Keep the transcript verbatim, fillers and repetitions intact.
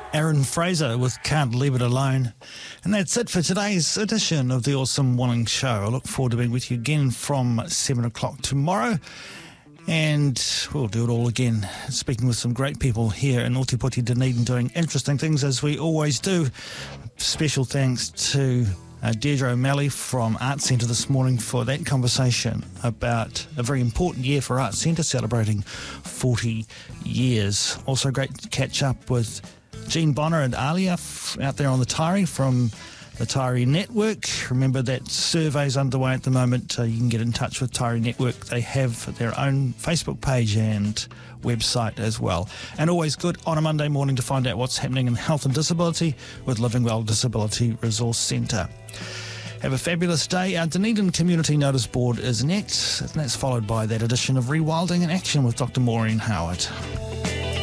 Aaron Fraser with Can't Leave It Alone. And that's it for today's edition of the Awesome Morning Show. I look forward to being with you again from seven o'clock tomorrow. And we'll do it all again, speaking with some great people here in Ōtepoti, Dunedin, doing interesting things as we always do. Special thanks to uh, Deirdre O'Malley from Arts Centre this morning for that conversation about a very important year for Arts Centre, celebrating forty years. Also great to catch up with Jean Bonner and Alia out there on the Tairi from the Tairi Network. Remember that survey's underway at the moment. Uh, you can get in touch with Tairi Network. They have their own Facebook page and website as well. And always good on a Monday morning to find out what's happening in health and disability with Living Well Disability Resource Centre. Have a fabulous day. Our Dunedin Community Notice Board is next, and that's followed by that edition of Rewilding in Action with Doctor Maureen Howard.